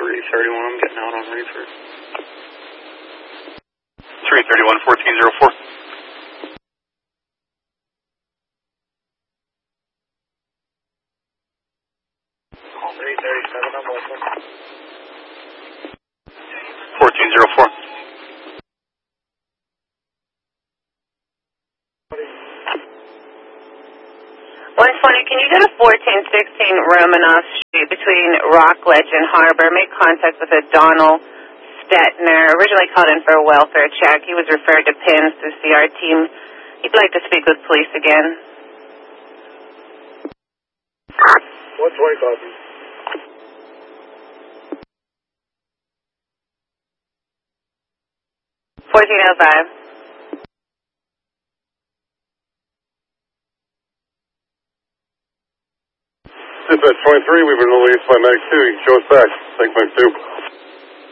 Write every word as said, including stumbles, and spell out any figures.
three thirty-one, I'm getting out on reefer. three thirty-one, fourteen oh four. three thirty-seven, I'm listening. fourteen oh four. one twenty, can you go to fourteen sixteen Romanoff Street between Rockledge and Harbor? Make contact with a Donald Stetner, originally called in for a welfare check. He was referred to P I N S to see our team. He'd like to speak with police again. one twenty, copy. fourteen oh five. Dispatch twenty-three, we've been released by Mag two. You can show us back. Thanks, Mag two.